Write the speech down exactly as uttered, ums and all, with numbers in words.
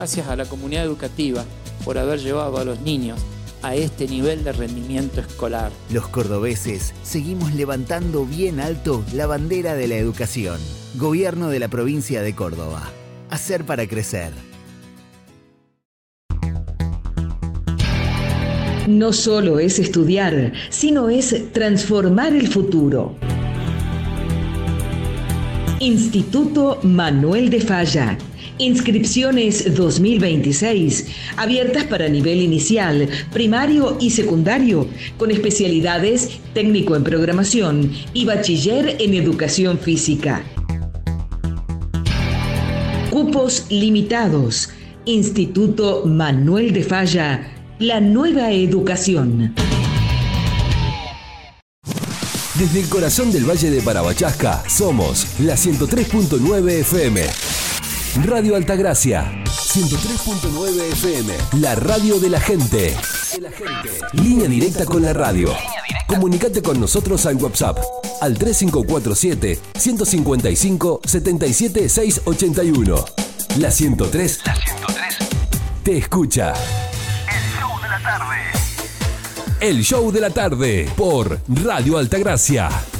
Gracias a la comunidad educativa por haber llevado a los niños a este nivel de rendimiento escolar. Los cordobeses seguimos levantando bien alto la bandera de la educación. Gobierno de la provincia de Córdoba. Hacer para crecer. No solo es estudiar, sino es transformar el futuro. Instituto Manuel de Falla. Inscripciones dos mil veintiséis, abiertas para nivel inicial, primario y secundario, con especialidades técnico en programación y bachiller en educación física. Cupos limitados. Instituto Manuel de Falla, la nueva educación. Desde el corazón del Valle de Parabachasca, somos la ciento tres punto nueve F M. Radio Altagracia, ciento tres punto nueve F M, la radio de la gente. Línea directa con la radio. Comunicate con nosotros al WhatsApp, al tres cinco cuatro siete, uno cinco cinco, siete siete seis ocho uno. La ciento tres, la ciento tres te escucha. El show de la tarde. El show de la tarde por Radio Altagracia.